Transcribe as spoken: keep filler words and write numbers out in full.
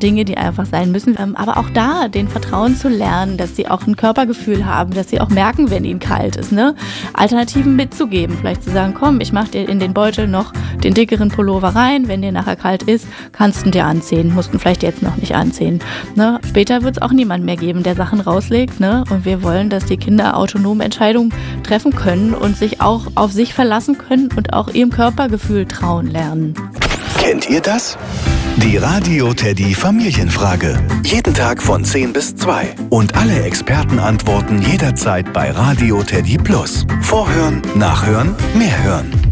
Dinge, die einfach sein müssen. Ähm, aber auch da den Vertrauen zu lernen, dass sie auch ein Körpergefühl haben, dass sie auch merken, wenn ihnen kalt ist. Ne? Alternativen mitzugeben, vielleicht zu sagen, komm, ich mach dir in den Beutel noch den dickeren Pullover rein, wenn dir nachher kalt ist, kannst du dir anziehen, musst du vielleicht jetzt noch nicht anziehen. Ne? Später wird es auch niemand mehr geben, der Sachen rauslegt. Ne? Und wir wollen, dass die Kinder autonom Entscheidungen treffen können und sich auch auf sich verlassen können und auch ihrem Körpergefühl trauen lernen. Kennt ihr das? Die Radio Teddy Familienfrage. Jeden Tag von zehn bis zwei. Und alle Experten antworten jederzeit bei Radio Teddy Plus. Vorhören, nachhören, mehr hören.